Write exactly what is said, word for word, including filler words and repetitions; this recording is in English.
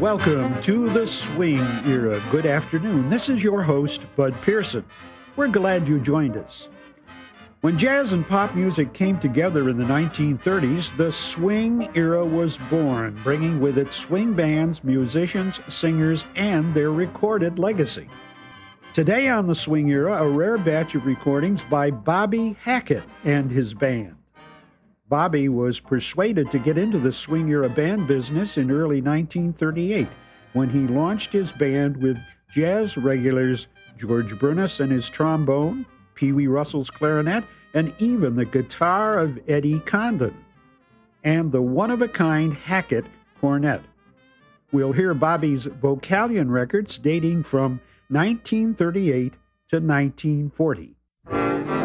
Welcome to the Swing Era. Good afternoon. This is your host, Bud Pearson. We're glad you joined us. When jazz and pop music came together in the nineteen thirties, the swing era was born, bringing with it swing bands, musicians, singers, and their recorded legacy. Today on the Swing Era, a rare batch of recordings by Bobby Hackett and his band. Bobby was persuaded to get into the swing era band business in early nineteen thirty-eight when he launched his band with jazz regulars George Brunis and his trombone, Pee Wee Russell's clarinet, and even the guitar of Eddie Condon, and the one-of-a-kind Hackett cornet. We'll hear Bobby's Vocalion records dating from nineteen thirty-eight to nineteen forty.